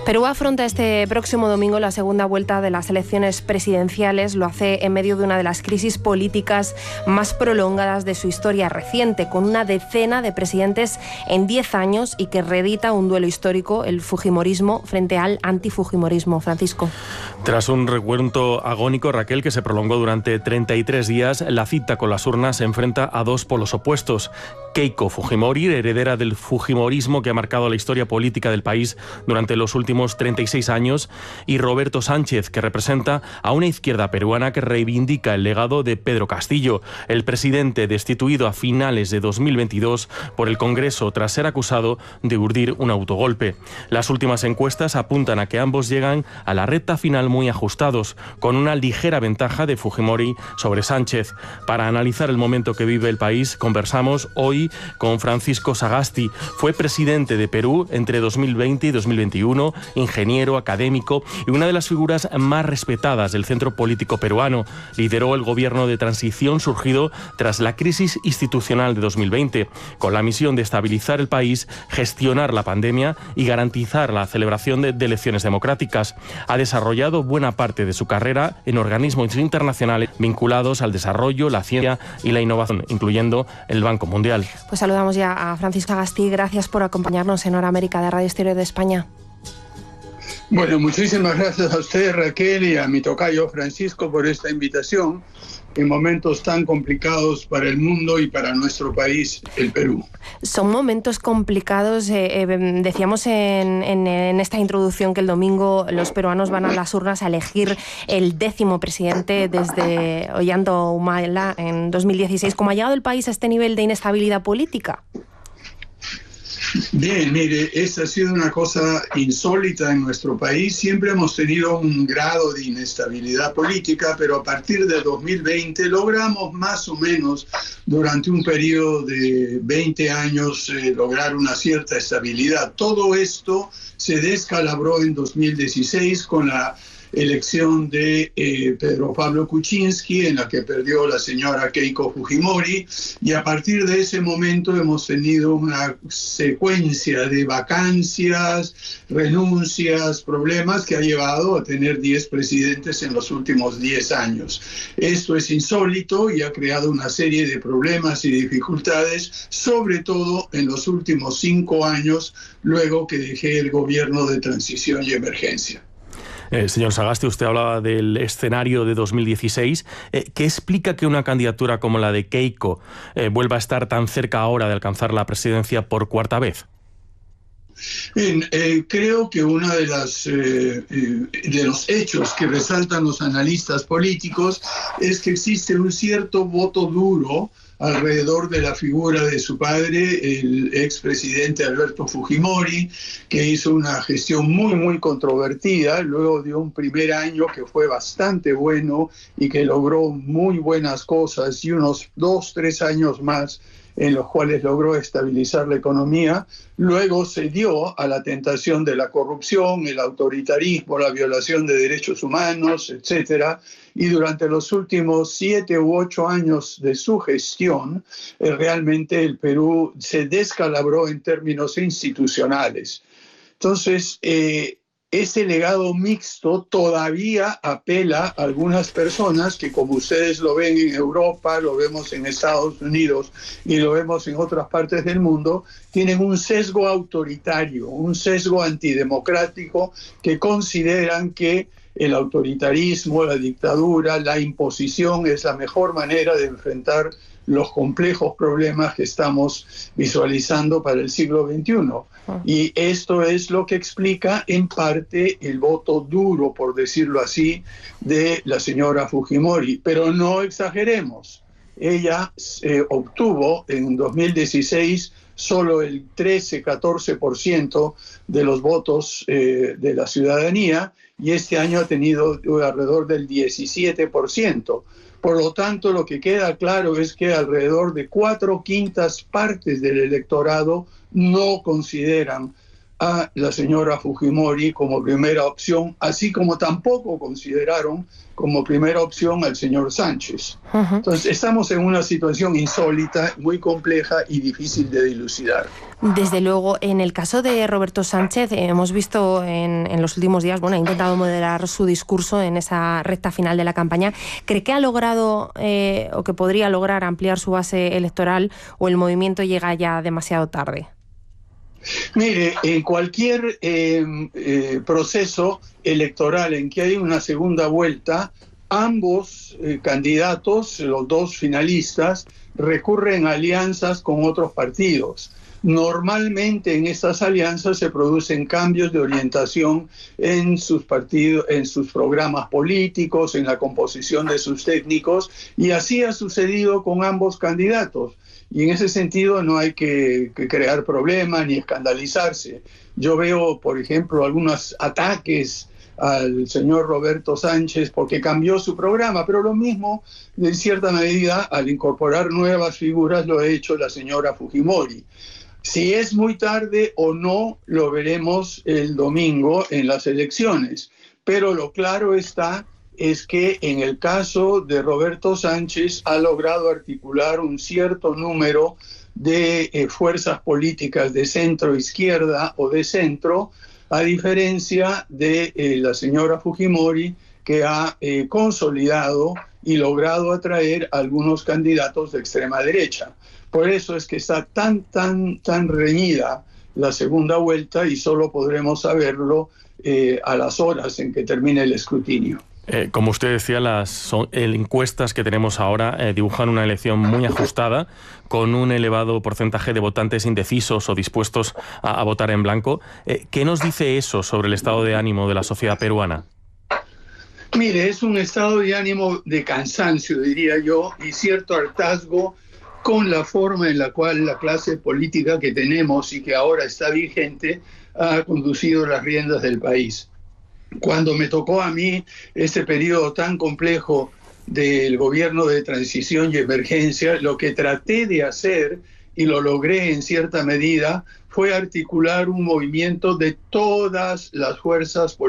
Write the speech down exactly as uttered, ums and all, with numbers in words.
Perú afronta este próximo domingo la segunda vuelta de las elecciones presidenciales. Lo hace en medio de una de las crisis políticas más prolongadas de su historia reciente, con una decena de presidentes en diez años y que reedita un duelo histórico, el fujimorismo frente al antifujimorismo. Francisco. Tras un recuento agónico, Raquel, que se prolongó durante treinta y tres días, la cita con las urnas se enfrenta a dos polos opuestos. Keiko Fujimori, heredera del fujimorismo que ha marcado la historia política del país durante los últimos treinta y seis años, y Roberto Sánchez, que representa a una izquierda peruana que reivindica el legado de Pedro Castillo, el presidente destituido a finales de dos mil veintidós por el Congreso tras ser acusado de urdir un autogolpe. Las últimas encuestas apuntan a que ambos llegan a la recta final muy ajustados, con una ligera ventaja de Fujimori sobre Sánchez. Para analizar el momento que vive el país, conversamos hoy con Francisco Sagasti. Fue presidente de Perú entre dos mil veinte y dos mil veintiuno, ingeniero, académico y una de las figuras más respetadas del centro político peruano. Lideró el gobierno de transición surgido tras la crisis institucional de dos mil veinte, con la misión de estabilizar el país, gestionar la pandemia y garantizar la celebración de, de elecciones democráticas. Ha desarrollado buena parte de su carrera en organismos internacionales vinculados al desarrollo, la ciencia y la innovación, incluyendo el Banco Mundial. Pues saludamos ya a Francisco Sagasti. Gracias por acompañarnos en Hora América de Radio Exterior de España. Bueno, muchísimas gracias a usted, Raquel, y a mi tocayo Francisco por esta invitación en momentos tan complicados para el mundo y para nuestro país, el Perú. Son momentos complicados. Eh, eh, decíamos en, en, en esta introducción que el domingo los peruanos van a las urnas a elegir el décimo presidente desde Ollanta Humala en dos mil dieciséis. ¿Cómo ha llegado el país a este nivel de inestabilidad política? Bien, mire, esta ha sido una cosa insólita en nuestro país. Siempre hemos tenido un grado de inestabilidad política, pero a partir de dos mil veinte logramos más o menos durante un periodo de veinte años eh, lograr una cierta estabilidad. Todo esto se descalabró en dos mil dieciséis con la elección de eh, Pedro Pablo Kuczynski, en la que perdió la señora Keiko Fujimori, y a partir de ese momento hemos tenido una secuencia de vacancias, renuncias, problemas que ha llevado a tener diez presidentes en los últimos diez años. Esto es insólito y ha creado una serie de problemas y dificultades, sobre todo en los últimos cinco años, luego que dejé el gobierno de transición y emergencia. Eh, señor Sagasti, usted hablaba del escenario de dos mil dieciséis. Eh, ¿Qué explica que una candidatura como la de Keiko eh, vuelva a estar tan cerca ahora de alcanzar la presidencia por cuarta vez? Bien, eh, creo que uno de, las, eh, de los hechos que resaltan los analistas políticos es que existe un cierto voto duro alrededor de la figura de su padre, el expresidente Alberto Fujimori, que hizo una gestión muy, muy controvertida, luego de un primer año que fue bastante bueno y que logró muy buenas cosas, y unos dos, tres años más en los cuales logró estabilizar la economía. Luego se dio a la tentación de la corrupción, el autoritarismo, la violación de derechos humanos, etcétera. Y durante los últimos siete u ocho años de su gestión, eh, realmente el Perú se descalabró en términos institucionales. Entonces, eh, ese legado mixto todavía apela a algunas personas que, como ustedes lo ven en Europa, lo vemos en Estados Unidos y lo vemos en otras partes del mundo, tienen un sesgo autoritario, un sesgo antidemocrático, que consideran que el autoritarismo, la dictadura, la imposición es la mejor manera de enfrentar los complejos problemas que estamos visualizando para el siglo veintiuno. Y esto es lo que explica en parte el voto duro, por decirlo así, de la señora Fujimori. Pero no exageremos. Ella eh, obtuvo en dos mil dieciséis solo el trece a catorce por ciento de los votos eh, de la ciudadanía, y este año ha tenido alrededor del diecisiete por ciento. Por lo tanto, lo que queda claro es que alrededor de cuatro quintas partes del electorado no consideran a la señora Fujimori como primera opción, así como tampoco consideraron como primera opción al señor Sánchez. Uh-huh. Entonces, estamos en una situación insólita, muy compleja y difícil de dilucidar. Desde luego, en el caso de Roberto Sánchez, eh, hemos visto en, en los últimos días, bueno, ha intentado moderar su discurso en esa recta final de la campaña. ¿Cree que ha logrado eh, o que podría lograr ampliar su base electoral, o el movimiento llega ya demasiado tarde? Mire, en cualquier eh, eh, proceso electoral en que hay una segunda vuelta, ambos eh, candidatos, los dos finalistas, recurren a alianzas con otros partidos. Normalmente en estas alianzas se producen cambios de orientación en sus partidos, en sus programas políticos, en la composición de sus técnicos, y así ha sucedido con ambos candidatos. Y en ese sentido no hay que, que crear problemas ni escandalizarse. Yo veo, por ejemplo, algunos ataques al señor Roberto Sánchez porque cambió su programa, pero lo mismo, en cierta medida, al incorporar nuevas figuras, lo ha hecho la señora Fujimori. Si es muy tarde o no, lo veremos el domingo en las elecciones. Pero lo claro está es que en el caso de Roberto Sánchez ha logrado articular un cierto número de eh, fuerzas políticas de centro-izquierda o de centro, a diferencia de eh, la señora Fujimori, que ha eh, consolidado y logrado atraer a algunos candidatos de extrema derecha. Por eso es que está tan, tan, tan reñida la segunda vuelta, y solo podremos saberlo eh, a las horas en que termine el escrutinio. Eh, como usted decía, las son, eh, encuestas que tenemos ahora eh, dibujan una elección muy ajustada, con un elevado porcentaje de votantes indecisos o dispuestos a, a votar en blanco. Eh, ¿Qué nos dice eso sobre el estado de ánimo de la sociedad peruana? Mire, es un estado de ánimo de cansancio, diría yo, y cierto hartazgo con la forma en la cual la clase política que tenemos y que ahora está vigente ha conducido las riendas del país. Cuando me tocó a mí este periodo tan complejo del gobierno de transición y emergencia, lo que traté de hacer, y lo logré en cierta medida, fue articular un movimiento de todas las fuerzas políticas